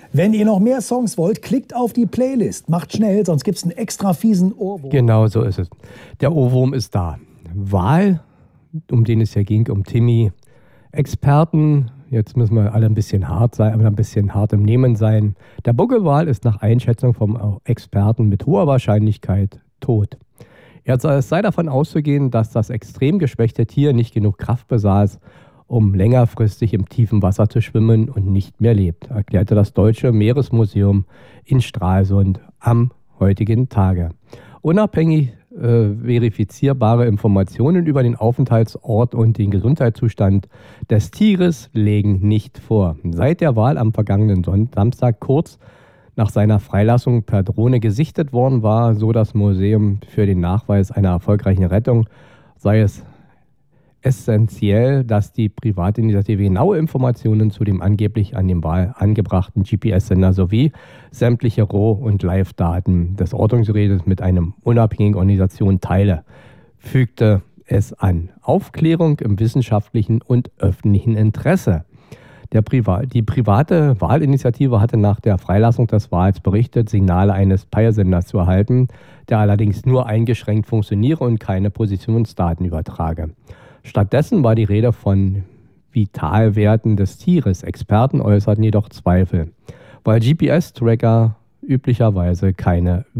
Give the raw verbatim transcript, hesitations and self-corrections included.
Wenn ihr noch mehr Songs wollt, klickt auf die Playlist. Macht schnell, sonst gibt es einen extra fiesen Ohrwurm. Genau so ist es. Der Ohrwurm ist da. Wahl, um den es ja ging, um Timmy. Experten, jetzt müssen wir alle ein bisschen hart sein, aber ein bisschen hart im Nehmen sein. Der Buckelwal ist nach Einschätzung vom Experten mit hoher Wahrscheinlichkeit tot. Es sei davon auszugehen, dass das extrem geschwächte Tier nicht genug Kraft besaß, um längerfristig im tiefen Wasser zu schwimmen und nicht mehr lebt, erklärte das Deutsche Meeresmuseum in Stralsund am heutigen Tage. Unabhängig äh, verifizierbare Informationen über den Aufenthaltsort und den Gesundheitszustand des Tieres legen nicht vor. Seit der Wal am vergangenen Son- Samstag kurz nach seiner Freilassung per Drohne gesichtet worden war, so das Museum für den Nachweis einer erfolgreichen Rettung, sei es essentiell, dass die Privatinitiative genaue Informationen zu dem angeblich an dem Wal angebrachten G P S-Sender sowie sämtliche Roh- und Live-Daten des Ortungsgerätes mit einer unabhängigen Organisation teile, fügte es an. Aufklärung im wissenschaftlichen und öffentlichen Interesse. Der Priva- die private Wahlinitiative hatte nach der Freilassung des Wals berichtet, Signale eines Peilsenders zu erhalten, der allerdings nur eingeschränkt funktioniere und keine Positionsdaten übertrage. Stattdessen war die Rede von Vitalwerten des Tieres. Experten äußerten jedoch Zweifel, weil G P S-Tracker üblicherweise keine